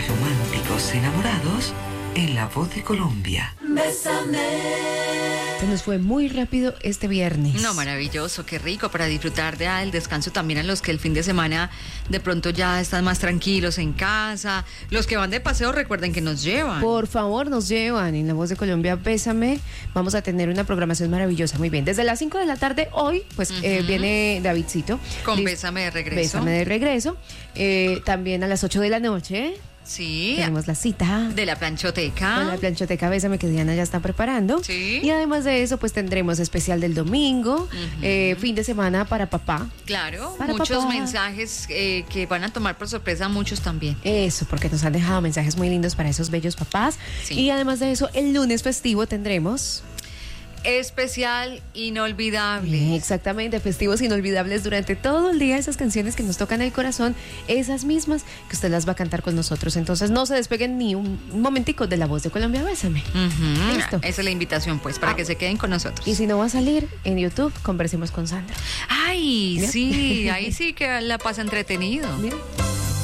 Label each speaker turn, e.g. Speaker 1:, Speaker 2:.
Speaker 1: románticos enamorados en La Voz de Colombia.
Speaker 2: Se nos fue muy rápido este viernes.
Speaker 3: No, maravilloso, qué rico para disfrutar del descanso también a los que el fin de semana de pronto ya están más tranquilos en casa. Los que van de paseo, recuerden que nos llevan.
Speaker 2: Por favor, nos llevan. En La Voz de Colombia, Bésame, vamos a tener una programación maravillosa. Muy bien, desde las 5 de la tarde hoy, pues viene Davidcito.
Speaker 3: Con Bésame de regreso.
Speaker 2: Bésame de regreso. También a las 8 de la noche.
Speaker 3: Sí.
Speaker 2: Tenemos la cita
Speaker 3: de la planchoteca.
Speaker 2: Con la planchoteca Bésame que Diana ya está preparando.
Speaker 3: Sí.
Speaker 2: Y además de eso, pues tendremos especial del domingo, fin de semana para papá.
Speaker 3: Claro,
Speaker 2: para
Speaker 3: muchos
Speaker 2: papá.
Speaker 3: Mensajes que van a tomar por sorpresa a muchos también.
Speaker 2: Eso, porque nos han dejado mensajes muy lindos para esos bellos papás.
Speaker 3: Sí.
Speaker 2: Y además de eso, el lunes festivo tendremos...
Speaker 3: Especial inolvidable.
Speaker 2: Exactamente, festivos inolvidables durante todo el día, esas canciones que nos tocan el corazón, esas mismas que usted las va a cantar con nosotros. Entonces no se despeguen ni un momentico de La Voz de Colombia, Bésame. Listo.
Speaker 3: Esa es la invitación, pues, para que se queden con nosotros.
Speaker 2: Y si no va a salir en YouTube, conversemos con Sandra.
Speaker 3: Ay,
Speaker 2: ¿Bien?
Speaker 3: sí, ahí sí que la pasa entretenido.
Speaker 2: Bien.